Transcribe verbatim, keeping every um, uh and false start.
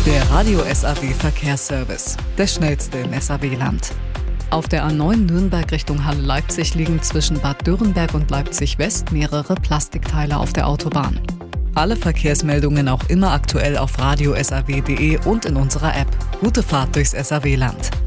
Der Radio S A W Verkehrsservice, der schnellste im S A W-Land. Auf der A neun Nürnberg Richtung Halle Leipzig liegen zwischen Bad Dürrenberg und Leipzig West mehrere Plastikteile auf der Autobahn. Alle Verkehrsmeldungen auch immer aktuell auf radio s a w punkt d e und in unserer App. Gute Fahrt durchs S A W-Land.